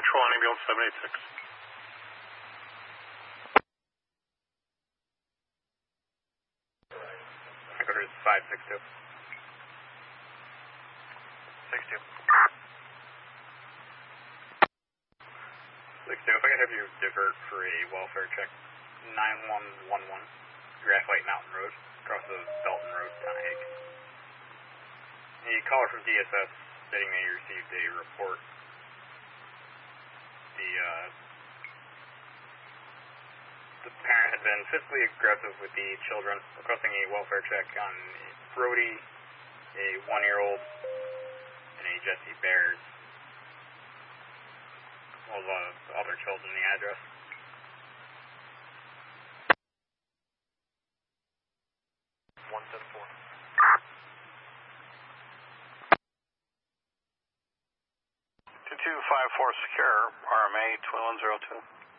Control on ambulance 786. Headquarters 562. 62. 62, if I could have you divert for a welfare check. 9111, Graphite Mountain Road, across the Belton Road, Tonahake. A caller from DSS stating that you received a report. The parent had been physically aggressive with the children, requesting a welfare check on Brody, a 1-year-old, and a Jesse Bears, as well as other children in the address. Secure, RMA 2102.